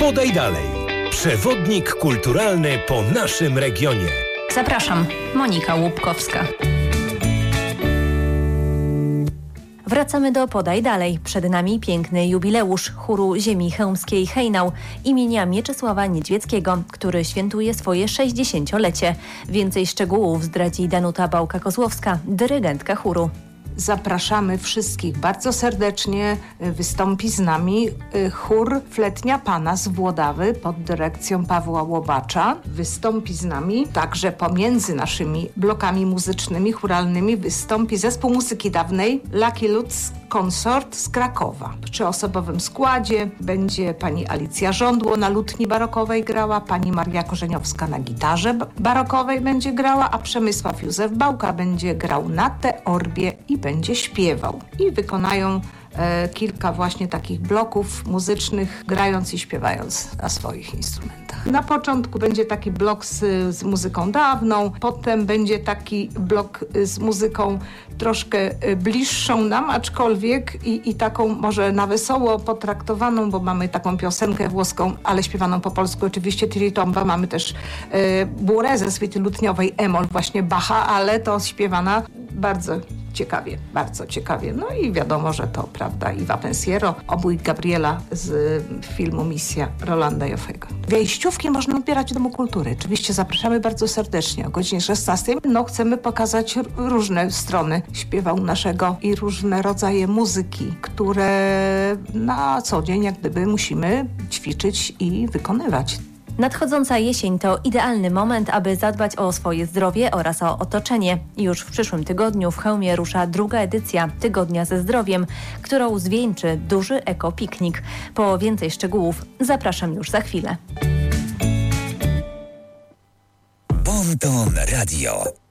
Podaj dalej. Przewodnik kulturalny po naszym regionie. Zapraszam, Monika Łupkowska. Wracamy do Podaj Dalej. Przed nami piękny jubileusz chóru ziemi chełmskiej Hejnał imienia Mieczysława Niedźwieckiego, który świętuje swoje 60-lecie. Więcej szczegółów zdradzi Danuta Bałka-Kozłowska, dyrygentka chóru. Zapraszamy wszystkich bardzo serdecznie. Wystąpi z nami chór Fletnia Pana z Włodawy pod dyrekcją Pawła Łobacza. Wystąpi z nami także pomiędzy naszymi blokami muzycznymi, chóralnymi wystąpi zespół muzyki dawnej Lucky Lutz Consort z Krakowa. W trzyosobowym składzie będzie pani Alicja Żądło na lutni barokowej grała, pani Maria Korzeniowska na gitarze barokowej będzie grała, a Przemysław Józef Bałka będzie grał na teorbie i będzie śpiewał. I wykonają kilka właśnie takich bloków muzycznych, grając i śpiewając na swoich instrumentach. Na początku będzie taki blok z muzyką dawną, potem będzie taki blok z muzyką troszkę bliższą nam, aczkolwiek i taką może na wesoło potraktowaną, bo mamy taką piosenkę włoską, ale śpiewaną po polsku oczywiście, Tiritomba. Mamy też burę ze suity lutniowej Emol właśnie Bacha, ale to śpiewana bardzo ciekawie. No i wiadomo, że to, prawda, i Va Pensiero, obój Gabriela z filmu Misja Rolanda Joffego. Wejściówki można odbierać w Domu Kultury. Oczywiście zapraszamy bardzo serdecznie o godzinie 16. No, chcemy pokazać różne strony śpiewu naszego i różne rodzaje muzyki, które na co dzień jak gdyby musimy ćwiczyć i wykonywać. Nadchodząca jesień to idealny moment, aby zadbać o swoje zdrowie oraz o otoczenie. Już w przyszłym tygodniu w Chełmie rusza druga edycja Tygodnia ze zdrowiem, którą zwieńczy duży ekopiknik. Po więcej szczegółów zapraszam już za chwilę. Bon Ton Radio.